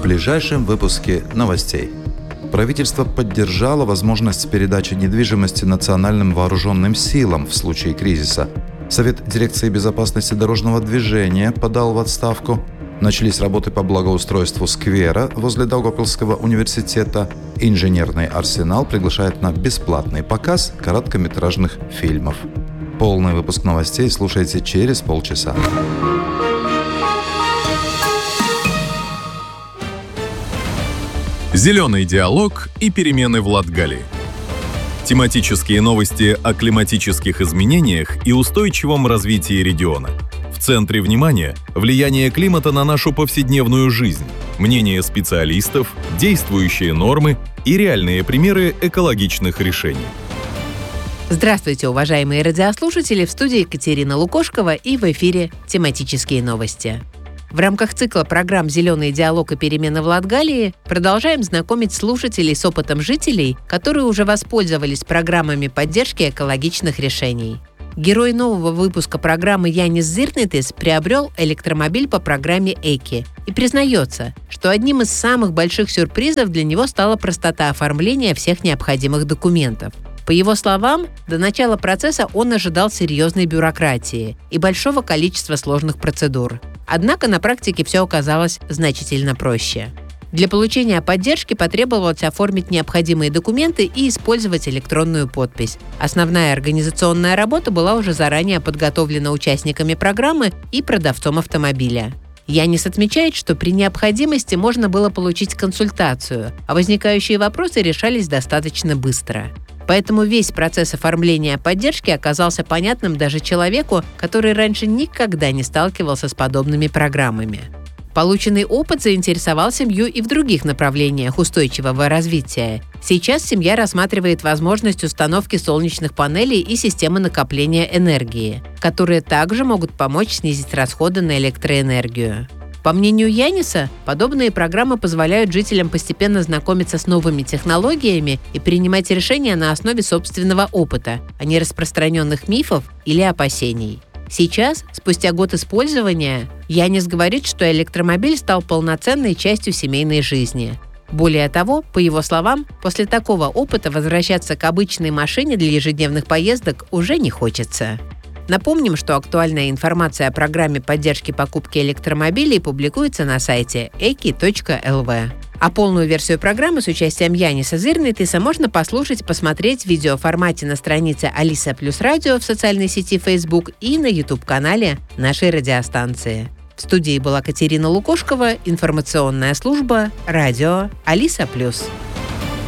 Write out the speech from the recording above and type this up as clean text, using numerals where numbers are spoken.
ближайшем выпуске новостей. Правительство поддержало возможность передачи недвижимости национальным вооруженным силам в случае кризиса. Совет дирекции безопасности дорожного движения подал в отставку. Начались работы по благоустройству сквера возле Даугавпилского университета. Инженерный арсенал приглашает на бесплатный показ короткометражных фильмов. Полный выпуск новостей слушайте через полчаса. Зеленый диалог и перемены в Латгалии. Тематические новости о климатических изменениях и устойчивом развитии региона. В центре внимания – влияние климата на нашу повседневную жизнь, мнения специалистов, действующие нормы и реальные примеры экологичных решений. Здравствуйте, уважаемые радиослушатели! В студии Екатерина Лукошкова и в эфире тематические новости. В рамках цикла программ «Зеленый диалог и перемены в Латгалии» продолжаем знакомить слушателей с опытом жителей, которые уже воспользовались программами поддержки экологичных решений. Герой нового выпуска программы Янис Зирнитис приобрел электромобиль по программе ЭКИ и признается, что одним из самых больших сюрпризов для него стала простота оформления всех необходимых документов. По его словам, до начала процесса он ожидал серьезной бюрократии и большого количества сложных процедур. Однако на практике все оказалось значительно проще. Для получения поддержки потребовалось оформить необходимые документы и использовать электронную подпись. Основная организационная работа была уже заранее подготовлена участниками программы и продавцом автомобиля. Янис отмечает, что при необходимости можно было получить консультацию, а возникающие вопросы решались достаточно быстро. Поэтому весь процесс оформления поддержки оказался понятным даже человеку, который раньше никогда не сталкивался с подобными программами. Полученный опыт заинтересовал семью и в других направлениях устойчивого развития. Сейчас семья рассматривает возможность установки солнечных панелей и системы накопления энергии, которые также могут помочь снизить расходы на электроэнергию. По мнению Яниса, подобные программы позволяют жителям постепенно знакомиться с новыми технологиями и принимать решения на основе собственного опыта, а не распространенных мифов или опасений. Сейчас, спустя год использования, Янис говорит, что электромобиль стал полноценной частью семейной жизни. Более того, по его словам, после такого опыта возвращаться к обычной машине для ежедневных поездок уже не хочется. Напомним, что актуальная информация о программе поддержки покупки электромобилей публикуется на сайте eki.lv. А полную версию программы с участием Яниса Зирнитиса можно послушать, посмотреть в видеоформате на странице Алиса Плюс Радио в социальной сети Facebook и на YouTube-канале нашей радиостанции. В студии была Екатерина Лукошкова, информационная служба «Радио Алиса Плюс».